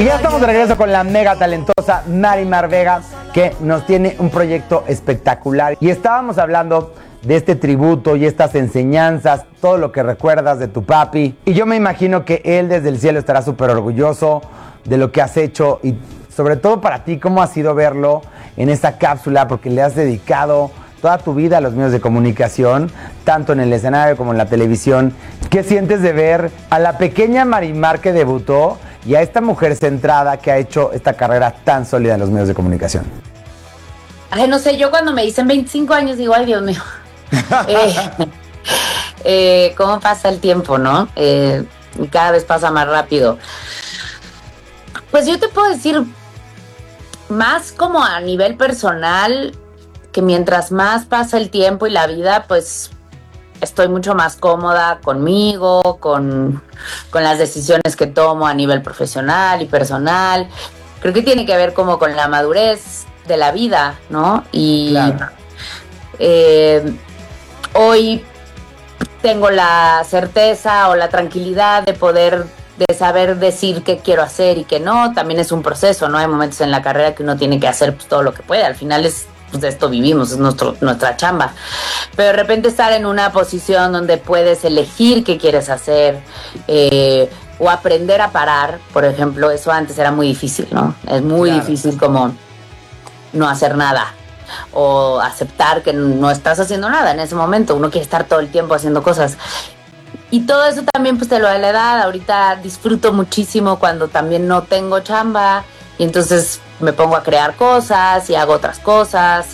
Y ya estamos de regreso con la mega talentosa Marimar Vega, que nos tiene un proyecto espectacular. Y estábamos hablando de este tributo y estas enseñanzas, todo lo que recuerdas de tu papi. Y yo me imagino que él desde el cielo estará súper orgulloso de lo que has hecho y sobre todo para ti, cómo ha sido verlo en esta cápsula, porque le has dedicado toda tu vida a los medios de comunicación, tanto en el escenario como en la televisión. ¿Qué sientes de ver a la pequeña Marimar que debutó y a esta mujer centrada que ha hecho esta carrera tan sólida en los medios de comunicación? Ay, no sé, yo cuando me dicen 25 años digo, ay, Dios mío. ¿Cómo pasa el tiempo, no? Y cada vez pasa más rápido. Pues yo te puedo decir, más como a nivel personal, que mientras más pasa el tiempo y la vida, pues estoy mucho más cómoda conmigo, con las decisiones que tomo a nivel profesional y personal. Creo que tiene que ver como con la madurez de la vida, ¿no? Y claro. Hoy tengo la certeza o la tranquilidad de saber decir qué quiero hacer y qué no. También es un proceso, ¿no? Hay momentos en la carrera que uno tiene que hacer pues, todo lo que puede. Al final pues de esto vivimos, es nuestra chamba. Pero de repente estar en una posición donde puedes elegir qué quieres hacer o aprender a parar, por ejemplo, eso antes era muy difícil, ¿no? Es muy difícil como no hacer nada o aceptar que no estás haciendo nada en ese momento. Uno quiere estar todo el tiempo haciendo cosas. Y todo eso también pues te lo da la edad. Ahorita disfruto muchísimo cuando también no tengo chamba y entonces me pongo a crear cosas y hago otras cosas.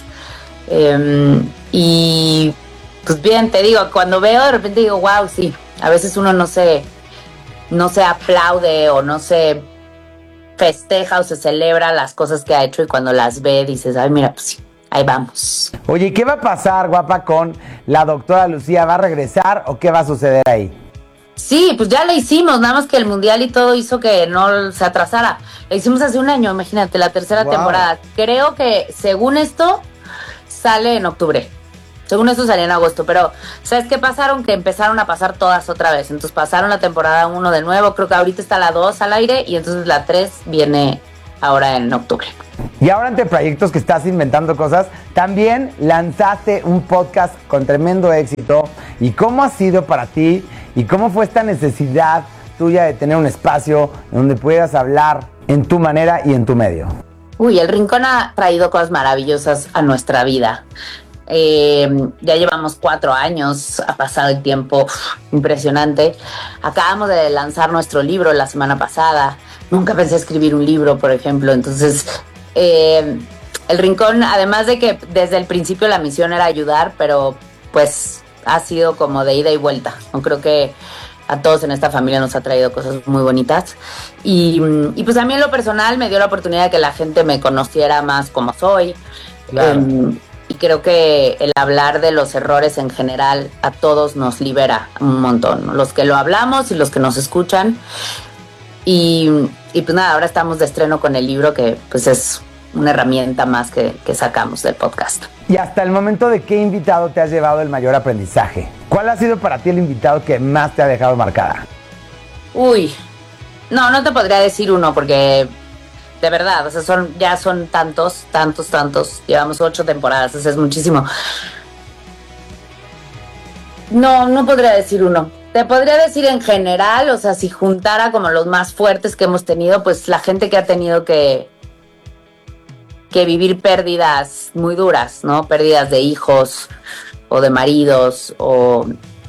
Y pues bien, te digo, cuando veo de repente digo, wow, sí, a veces uno no se aplaude o no se festeja o se celebra las cosas que ha hecho y cuando las ve dices, ay, mira, pues sí, ahí vamos. Oye, ¿qué va a pasar, guapa, con la doctora Lucía? ¿Va a regresar o qué va a suceder ahí? Sí, pues ya la hicimos, nada más que el mundial y todo hizo que no se atrasara. La hicimos hace un año, imagínate, la tercera temporada. Creo que según esto sale en octubre. Según esto salía en agosto, pero ¿sabes qué pasaron? Que empezaron a pasar todas otra vez. Entonces pasaron la temporada 1 de nuevo, creo que ahorita está la 2 al aire y entonces la 3 viene ahora en octubre. Y ahora entre proyectos que estás inventando cosas, también lanzaste un podcast con tremendo éxito. ¿Y cómo ha sido para ti? ¿Y cómo fue esta necesidad tuya de tener un espacio donde pudieras hablar en tu manera y en tu medio? Uy, El Rincón ha traído cosas maravillosas a nuestra vida. Ya llevamos 4 años, ha pasado el tiempo impresionante. Acabamos de lanzar nuestro libro la semana pasada. Nunca pensé escribir un libro, por ejemplo. Entonces, El Rincón, además de que desde el principio la misión era ayudar, pero pues ha sido como de ida y vuelta. No creo que a todos en esta familia nos ha traído cosas muy bonitas. Y pues a mí en lo personal me dio la oportunidad de que la gente me conociera más como soy. Claro. Y creo que el hablar de los errores en general a todos nos libera un montón, ¿no? Los que lo hablamos y los que nos escuchan. Y pues nada, ahora estamos de estreno con el libro que pues es una herramienta más que sacamos del podcast. Y hasta el momento, ¿de qué invitado te has llevado el mayor aprendizaje? ¿Cuál ha sido para ti el invitado que más te ha dejado marcada? Uy, no te podría decir uno porque de verdad, o sea, son tantos. Llevamos 8 temporadas, eso es muchísimo. No podría decir uno. Te podría decir en general, o sea, si juntara como los más fuertes que hemos tenido, pues la gente que ha tenido que vivir pérdidas muy duras, ¿no? Pérdidas de hijos o de maridos o...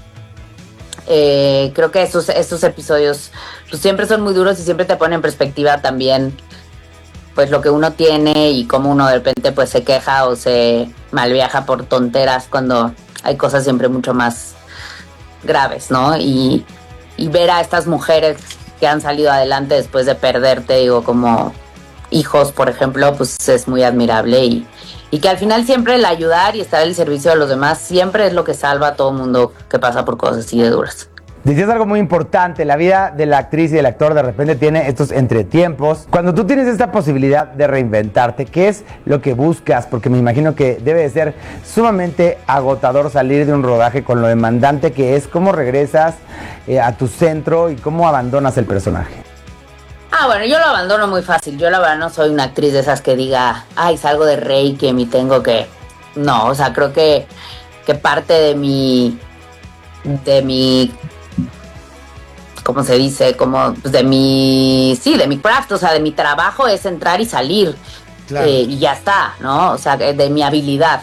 creo que estos episodios pues siempre son muy duros y siempre te ponen en perspectiva también pues lo que uno tiene y cómo uno de repente pues se queja o se malviaja por tonteras cuando hay cosas siempre mucho más graves, ¿no? Y ver a estas mujeres que han salido adelante después de perderte, digo, como hijos, por ejemplo, pues es muy admirable y que al final siempre el ayudar y estar al servicio de los demás siempre es lo que salva a todo mundo que pasa por cosas así de duras. Decías algo muy importante, la vida de la actriz y del actor de repente tiene estos entretiempos. Cuando tú tienes esta posibilidad de reinventarte, ¿qué es lo que buscas? Porque me imagino que debe de ser sumamente agotador salir de un rodaje con lo demandante que es. ¿Cómo regresas a tu centro y cómo abandonas el personaje? Bueno, yo lo abandono muy fácil. Yo la verdad no soy una actriz de esas que diga, ay, salgo de Reiki y tengo que... No, o sea, creo que parte de mi, ¿cómo se dice? Como pues, de mi craft, o sea, de mi trabajo es entrar y salir. Claro. Y ya está, ¿no? O sea, de mi habilidad.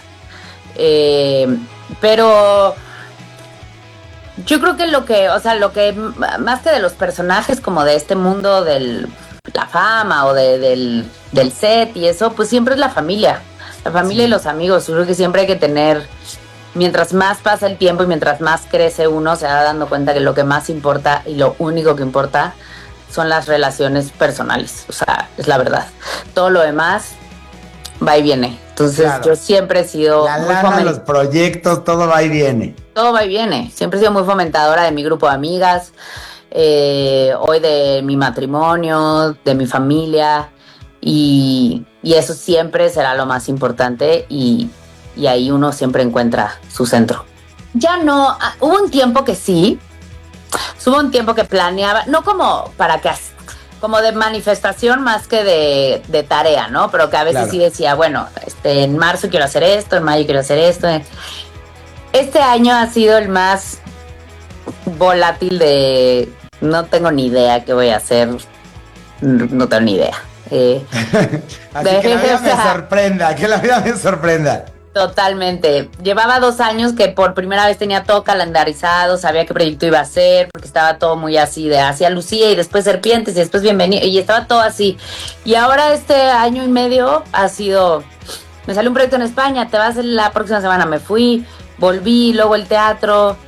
Pero yo creo que lo que más que de los personajes como de este mundo de la fama o del set y eso, pues siempre es la familia sí. Y los amigos. Yo creo que siempre hay que tener, mientras más pasa el tiempo y mientras más crece uno, se va dando cuenta que lo que más importa y lo único que importa son las relaciones personales, o sea, es la verdad. Todo lo demás va y viene. Entonces claro. Yo siempre he sido la lana, los proyectos, todo va y viene. Todo va y viene. Siempre he sido muy fomentadora de mi grupo de amigas, hoy de mi matrimonio, de mi familia, y eso siempre será lo más importante, y ahí uno siempre encuentra su centro. Ya no, hubo un tiempo que sí, hubo un tiempo que planeaba, no como para que, como de manifestación más que de tarea, ¿no? Pero que a veces claro. Sí decía, bueno, en marzo quiero hacer esto, en mayo quiero hacer esto. Este año ha sido el más volátil de no tengo ni idea qué voy a hacer, no tengo ni idea. Así que la vida me sorprenda. Totalmente. Llevaba 2 años que por primera vez tenía todo calendarizado, sabía qué proyecto iba a hacer, porque estaba todo muy así, de hacia Lucía y después Serpientes y después Bienvenido, y estaba todo así. Y ahora este año y medio ha sido, me salió un proyecto en España, te vas la próxima semana, me fui, volví, luego el teatro,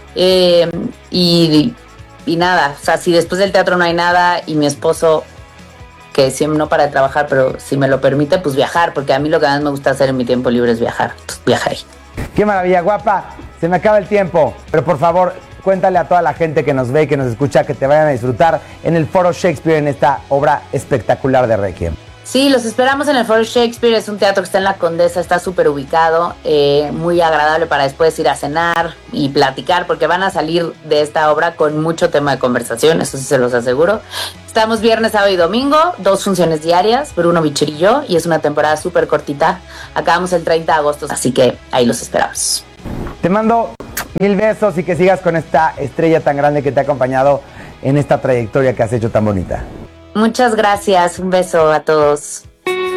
y nada, o sea, si después del teatro no hay nada y mi esposo, que siempre no para de trabajar, pero si me lo permite, pues viajar, porque a mí lo que más me gusta hacer en mi tiempo libre es viajar. Entonces, viajaré. ¡Qué maravilla, guapa! Se me acaba el tiempo, pero por favor, cuéntale a toda la gente que nos ve y que nos escucha que te vayan a disfrutar en el Foro Shakespeare en esta obra espectacular de Requiem. Sí, los esperamos en el Foro Shakespeare, es un teatro que está en la Condesa, está súper ubicado, muy agradable para después ir a cenar y platicar, porque van a salir de esta obra con mucho tema de conversación, eso sí se los aseguro. Estamos viernes, sábado y domingo, 2 funciones diarias, Bruno Bichir y yo, y es una temporada súper cortita. Acabamos el 30 de agosto, así que ahí los esperamos. Te mando 1000 besos y que sigas con esta estrella tan grande que te ha acompañado en esta trayectoria que has hecho tan bonita. Muchas gracias, un beso a todos.